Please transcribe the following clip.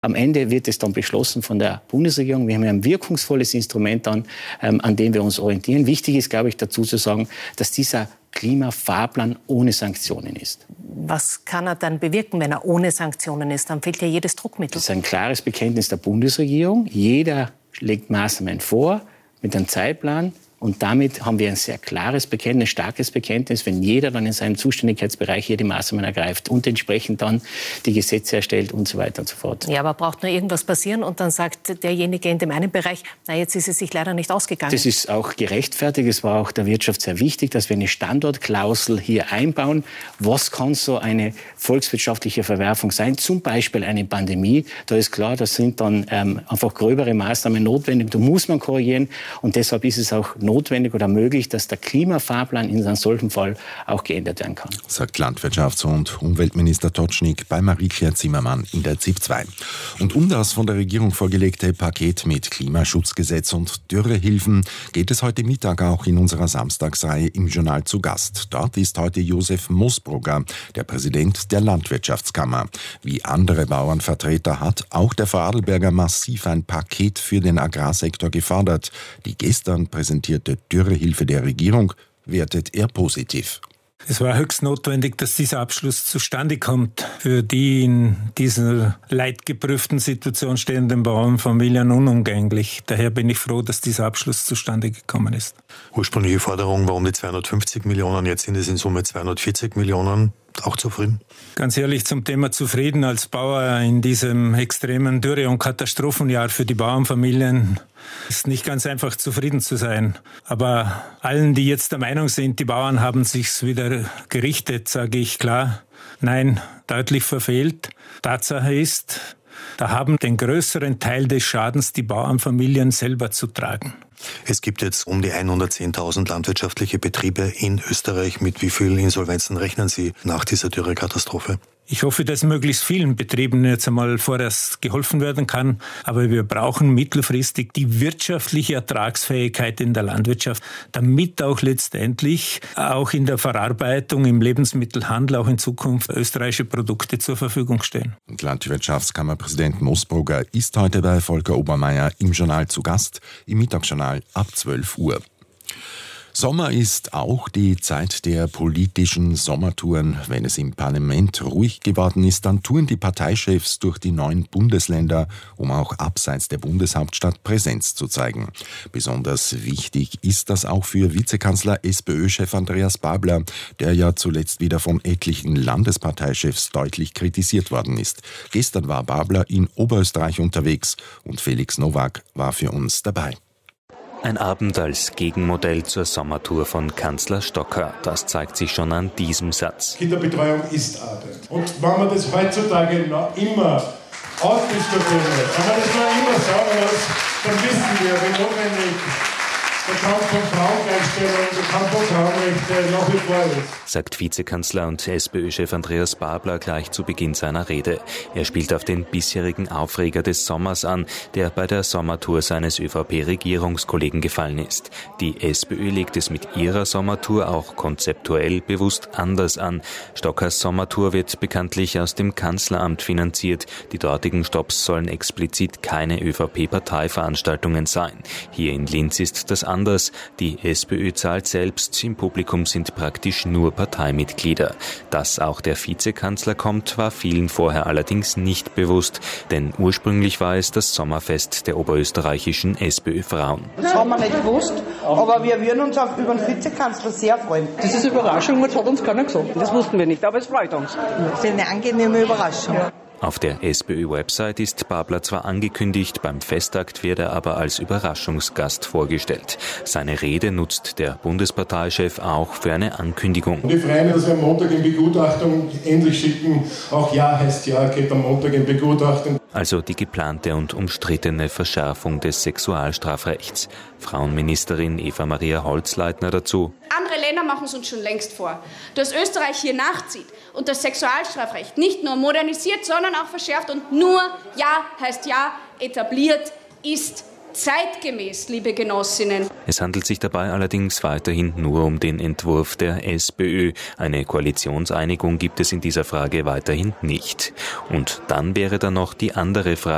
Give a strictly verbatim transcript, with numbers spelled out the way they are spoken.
Am Ende wird es dann beschlossen von der Bundesregierung. Wir haben ja ein wirkungsvolles Instrument an, ähm, an dem wir uns orientieren. Wichtig ist, glaube ich, dazu zu sagen, dass dieser Klimafahrplan ohne Sanktionen ist. Was kann er dann bewirken, wenn er ohne Sanktionen ist? Dann fehlt ja jedes Druckmittel. Das ist ein klares Bekenntnis der Bundesregierung. Jeder legt Maßnahmen vor mit einem Zeitplan. Und damit haben wir ein sehr klares Bekenntnis, starkes Bekenntnis, wenn jeder dann in seinem Zuständigkeitsbereich hier die Maßnahmen ergreift und entsprechend dann die Gesetze erstellt und so weiter und so fort. Ja, aber braucht nur irgendwas passieren und dann sagt derjenige in dem einen Bereich, na, jetzt ist es sich leider nicht ausgegangen. Das ist auch gerechtfertigt. Es war auch der Wirtschaft sehr wichtig, dass wir eine Standortklausel hier einbauen. Was kann so eine volkswirtschaftliche Verwerfung sein? Zum Beispiel eine Pandemie. Da ist klar, da sind dann ähm, einfach gröbere Maßnahmen notwendig. Da muss man korrigieren und deshalb ist es auch notwendig, notwendig oder möglich, dass der Klimafahrplan in einem solchen Fall auch geändert werden kann. Sagt Landwirtschafts- und Umweltminister Totschnig bei Marie-Claire Zimmermann in der ZIP zwei. Und um das von der Regierung vorgelegte Paket mit Klimaschutzgesetz und Dürrehilfen geht es heute Mittag auch in unserer Samstagsreihe im Journal zu Gast. Dort ist heute Josef Moosbrugger, der Präsident der Landwirtschaftskammer. Wie andere Bauernvertreter hat auch der Vorarlberger massiv ein Paket für den Agrarsektor gefordert. Die gestern präsentierte Dürrehilfe der Regierung wertet er positiv. Es war höchst notwendig, dass dieser Abschluss zustande kommt. Für die in dieser leidgeprüften Situation stehenden Bauernfamilien unumgänglich. Daher bin ich froh, dass dieser Abschluss zustande gekommen ist. Ursprüngliche Forderung war um die zweihundertfünfzig Millionen, jetzt sind es in Summe zweihundertvierzig Millionen. Auch zufrieden? Ganz ehrlich, zum Thema zufrieden als Bauer in diesem extremen Dürre- und Katastrophenjahr für die Bauernfamilien ist nicht ganz einfach zufrieden zu sein. Aber allen, die jetzt der Meinung sind, die Bauern haben sich's wieder gerichtet, sage ich klar, nein, deutlich verfehlt. Tatsache ist, da haben den größeren Teil des Schadens die Bauernfamilien selber zu tragen. Es gibt jetzt um die hundertzehntausend landwirtschaftliche Betriebe in Österreich. Mit wie vielen Insolvenzen rechnen Sie nach dieser Dürrekatastrophe? Ich hoffe, dass möglichst vielen Betrieben jetzt einmal vorerst geholfen werden kann. Aber wir brauchen mittelfristig die wirtschaftliche Ertragsfähigkeit in der Landwirtschaft, damit auch letztendlich auch in der Verarbeitung, im Lebensmittelhandel auch in Zukunft österreichische Produkte zur Verfügung stehen. Und Landwirtschaftskammerpräsident Moosbrugger ist heute bei Volker Obermeier im Journal zu Gast, im Mittagsjournal ab zwölf Uhr. Sommer ist auch die Zeit der politischen Sommertouren. Wenn es im Parlament ruhig geworden ist, dann touren die Parteichefs durch die neuen Bundesländer, um auch abseits der Bundeshauptstadt Präsenz zu zeigen. Besonders wichtig ist das auch für Vizekanzler SPÖ-Chef Andreas Babler, der ja zuletzt wieder von etlichen Landesparteichefs deutlich kritisiert worden ist. Gestern war Babler in Oberösterreich unterwegs und Felix Nowak war für uns dabei. Ein Abend als Gegenmodell zur Sommertour von Kanzler Stocker. Das zeigt sich schon an diesem Satz. Kinderbetreuung ist Arbeit. Und wenn man das heutzutage noch immer ausdiskutieren muss, wenn man das noch immer sagen muss, dann wissen wir, wie notwendig der Kampf von Frauengleichstellung, der Kampf von Frauenrechte nach wie vor ist. Sagt Vizekanzler und SPÖ-Chef Andreas Babler gleich zu Beginn seiner Rede. Er spielt auf den bisherigen Aufreger des Sommers an, der bei der Sommertour seines ÖVP-Regierungskollegen gefallen ist. Die SPÖ legt es mit ihrer Sommertour auch konzeptuell bewusst anders an. Stockers Sommertour wird bekanntlich aus dem Kanzleramt finanziert. Die dortigen Stopps sollen explizit keine ÖVP-Parteiveranstaltungen sein. Hier in Linz ist das anders. Die SPÖ zahlt selbst. Im Publikum sind praktisch nur Parteimitglieder. Dass auch der Vizekanzler kommt, war vielen vorher allerdings nicht bewusst, denn ursprünglich war es das Sommerfest der oberösterreichischen SPÖ-Frauen. Das haben wir nicht gewusst, aber wir würden uns auf über den Vizekanzler sehr freuen. Das ist eine Überraschung, das hat uns keiner gesagt. Das wussten wir nicht, aber es freut uns. Das ist eine angenehme Überraschung. Ja. Auf der SPÖ-Website ist Babler zwar angekündigt, beim Festakt wird er aber als Überraschungsgast vorgestellt. Seine Rede nutzt der Bundesparteichef auch für eine Ankündigung. Und ich freue mich, dass wir am Montag in Begutachtung endlich schicken. Auch Ja heißt Ja, geht am Montag in Begutachtung. Also die geplante und umstrittene Verschärfung des Sexualstrafrechts. Frauenministerin Eva-Maria Holzleitner dazu. Andere Länder machen es uns schon längst vor. Dass Österreich hier nachzieht und das Sexualstrafrecht nicht nur modernisiert, sondern auch verschärft und nur Ja heißt Ja etabliert, ist zeitgemäß, liebe Genossinnen. Es handelt sich dabei allerdings weiterhin nur um den Entwurf der SPÖ. Eine Koalitionseinigung gibt es in dieser Frage weiterhin nicht. Und dann wäre da noch die andere Frage.